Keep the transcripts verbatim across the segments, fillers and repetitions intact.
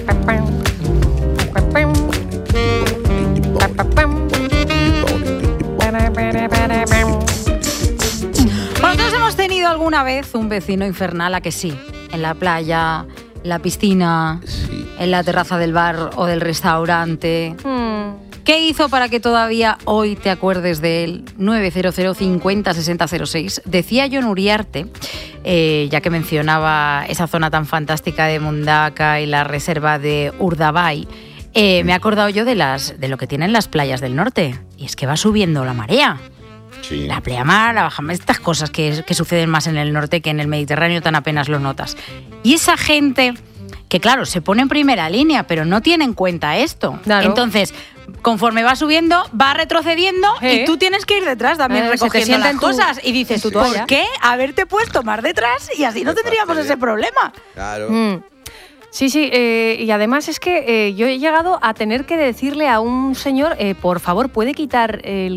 Bueno, todos hemos tenido alguna vez un vecino infernal, ¿a que sí? En la playa, en la piscina, sí. En la terraza del bar o del restaurante. Hmm. ¿Qué hizo para que todavía hoy te acuerdes de él? nueve cero cero cincuenta sesenta cero seis. Decía Jon Uriarte, eh, ya que mencionaba esa zona tan fantástica de Mundaka y la reserva de Urdaibai, eh, me he acordado yo de, las, de lo que tienen las playas del norte. Y es que va subiendo la marea. Sí. La pleamar, la bajamar, estas cosas que, que suceden más en el norte que en el Mediterráneo tan apenas lo notas. Y esa gente que, claro, se pone en primera línea, pero no tiene en cuenta esto. Claro. Entonces, conforme va subiendo, va retrocediendo ¿Eh? y tú tienes que ir detrás también eh, recogiendo las cosas. Tu, y dices, sí. ¿por qué haberte puesto más detrás? Y así no tendríamos ese problema. Claro. Mm. Sí, sí, eh, y además es que eh, yo he llegado a tener que decirle a un señor, eh, por favor, ¿puede quitar el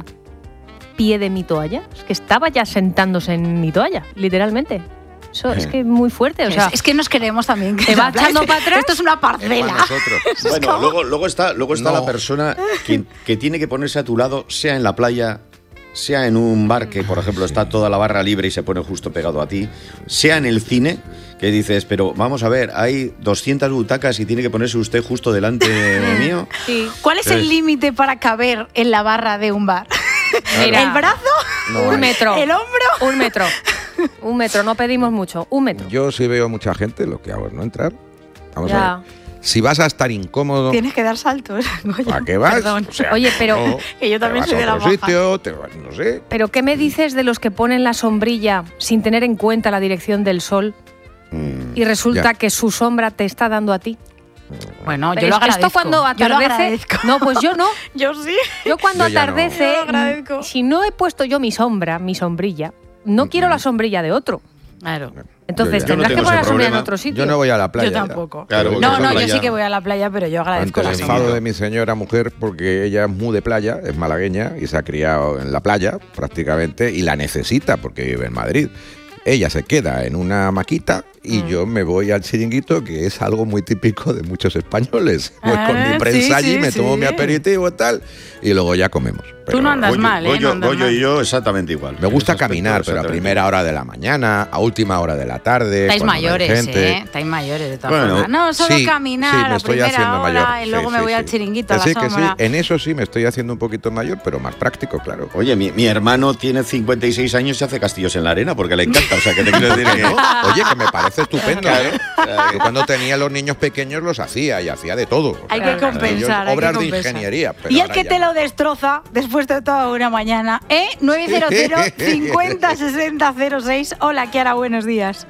pie de mi toalla? Es que estaba ya sentándose en mi toalla, literalmente. Eso eh. es que es muy fuerte, o sea, es, es que nos queremos también. Que te va echando para atrás. Esto es una parcela. Es bueno, como... luego, luego está, luego está no. la persona que, que tiene que ponerse a tu lado, sea en la playa, sea en un bar que, por ejemplo, está toda la barra libre y se pone justo pegado a ti, sea en el cine, que dices, pero vamos a ver, hay doscientas butacas y tiene que ponerse usted justo delante mío. Sí. ¿Cuál es el límite para caber en la barra de un bar? Mira, ¿el brazo? No, un metro. ¿El hombro? Un metro. Un metro, no pedimos mucho, un metro. Yo sí veo mucha gente, lo que hago es no entrar. Vamos ya. a ver. Si vas a estar incómodo... Tienes que dar saltos. ¿Para qué vas? Perdón. O sea, Oye, pero... No, que yo también soy de la sitio, te, no sé. ¿Pero qué me dices de los que ponen la sombrilla sin tener en cuenta la dirección del sol mm, y resulta ya. que su sombra te está dando a ti? Bueno, pero yo lo agradezco. Esto cuando atardece... No, pues yo no. Yo sí. Yo cuando yo atardece, no. si no he puesto yo mi sombra, mi sombrilla, no mm-hmm. quiero la sombrilla de otro. Claro. Entonces yo tendrás no que poner la sombrilla problema. en otro sitio. Yo no voy a la playa. Yo tampoco. Claro, no, no, yo sí que voy a la playa, pero yo agradezco Ante la el sombra. enfado de mi señora mujer, porque ella es muy de playa, es malagueña y se ha criado en la playa prácticamente y la necesita porque vive en Madrid. Ella se queda en una maquita y mm. yo me voy al chiringuito, que es algo muy típico de muchos españoles. Voy ah, con mi prensa sí, allí, sí, me tomo sí. mi aperitivo y tal, y luego ya comemos. Pero Tú no andas Goyo, mal, ¿eh? Goyo, no andas Goyo mal. y yo exactamente igual. Me gusta caminar, pero a primera hora de la mañana, a última hora de la tarde. Estáis mayores, no gente. ¿eh? Estáis mayores de todas bueno, formas. No, solo sí, caminar sí, me a estoy primera haciendo hora mayor. y luego sí, me sí, voy sí. al chiringuito que a la sí, sombra. Que sí, en eso sí me estoy haciendo un poquito mayor, pero más práctico, claro. Oye, mi, mi hermano tiene cincuenta y seis años y hace castillos en la arena porque le encanta. O sea, que te quiero decir que... Oye, que me parece estupendo. Claro. Yo cuando tenía los niños pequeños los hacía y hacía de todo. Hay que compensar. Obras hay que de compensar. ingeniería. Pero y el que ya te no. lo destroza después de toda una mañana, ¿eh? nueve cero cero cincuenta sesenta cero seis. Hola, Kiara, buenos días.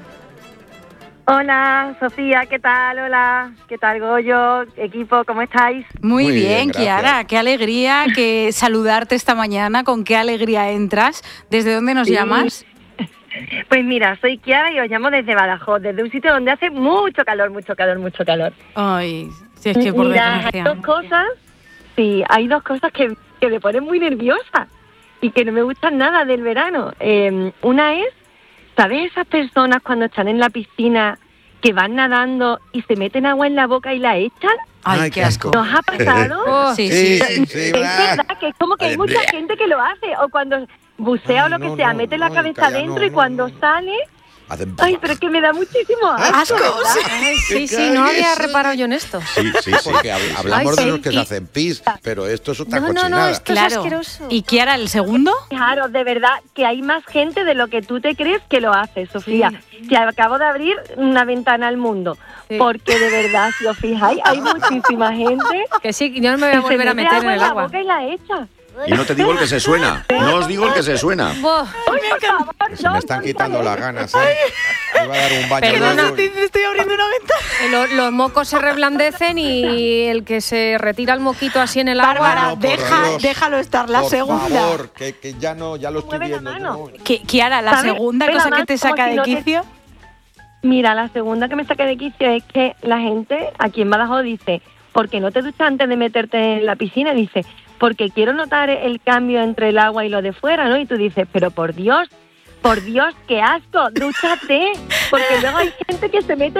Hola, Sofía, ¿qué tal? Hola, ¿qué tal, Goyo? Equipo, ¿cómo estáis? Muy, Muy bien, bien, Kiara, qué alegría que saludarte esta mañana, con qué alegría entras. ¿Desde dónde nos sí. llamas? Pues mira, soy Kiara y os llamo desde Badajoz, desde un sitio donde hace mucho calor, mucho calor, mucho calor. Ay, si es que por mira, desgracia. hay dos cosas, sí, hay dos cosas que, que me ponen muy nerviosa y que no me gustan nada del verano. Eh, una es, ¿sabes esas personas cuando están en la piscina que van nadando y se meten agua en la boca y la echan? Ay, Ay, qué asco. ¿Nos ha pasado? Oh, sí, sí, sí, sí, sí. Es verdad que es como que hay mucha gente que lo hace, o cuando bucea Ay, o lo que no, sea, no, mete la no, cabeza calla, adentro no, y cuando no. sale... Hacen... Ay, pero es que me da muchísimo asco. asco Ay, sí, sí, no había reparado yo en esto. Sí, sí, sí. Porque hablamos Ay, de los que y... se hacen pis, pero esto es otra no, cochinada. No, no, esto claro. es asqueroso. ¿Y Kiara, el segundo? Claro, de verdad, que hay más gente de lo que tú te crees que lo hace, Sofía. Sí. Que acabo de abrir una ventana al mundo. Sí. Porque de verdad, si os fijáis, hay muchísima gente... Que sí, yo no me voy a volver a meter en el agua. Se mete agua en la boca y la echa. Y no te digo el que se suena. No os digo el que se suena. Ay, por favor, se me están quitando las ganas, ¿eh? Me iba a dar un baño. Perdona, estoy abriendo una ventana. Los, los mocos se reblandecen y el que se retira el moquito así en el agua... Bárbara, no, deja, déjalo estar, la por segunda. Por favor, que, que ya no, ya lo estoy viendo. No. Kiara, la ¿sabes? segunda cosa que te saca de quicio... Te... Mira, la segunda que me saca de quicio es que la gente aquí en Badajoz dice, ¿por qué no te duchas antes de meterte en la piscina? Dice, porque quiero notar el cambio entre el agua y lo de fuera, ¿no? Y tú dices, pero por Dios, por Dios, qué asco, dúchate, porque luego hay gente que se mete